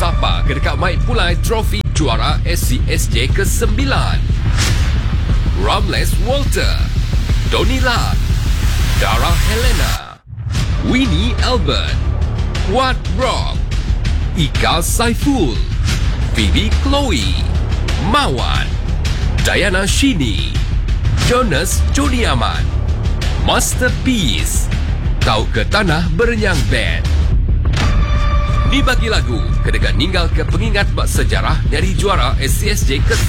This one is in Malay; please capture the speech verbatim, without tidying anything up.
Sapa ke dekat Mike Pulai trofi juara S C S J ke sembilan. Ramles Walter, Donila, Dara Helena, Winnie Albert, Wat Rock, Ika Saiful, Phoebe Chloe, Mawan, Diana Shini, Jonas Joni Aman, Masterpiece, Kau ke Tanah Berenyang Band. Dibagi lagu kedekat ninggal ke pengingat bak sejarah dari juara S C S J ke